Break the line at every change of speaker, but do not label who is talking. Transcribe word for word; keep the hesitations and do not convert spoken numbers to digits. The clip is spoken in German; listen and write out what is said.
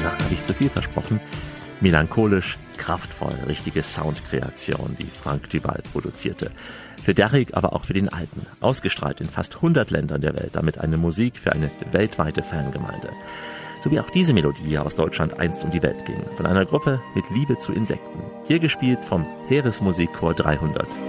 na, hatte ich zu viel versprochen? Melancholisch, kraftvoll, richtige Soundkreation, die Frank Duval produzierte. Für Derrick, aber auch für den Alten. Ausgestrahlt in fast hundert Ländern der Welt, damit eine Musik für eine weltweite Fangemeinde. So wie auch diese Melodie hier aus Deutschland einst um die Welt ging. Von einer Gruppe mit Liebe zu Insekten. Hier gespielt vom Heeresmusikchor dreihundert.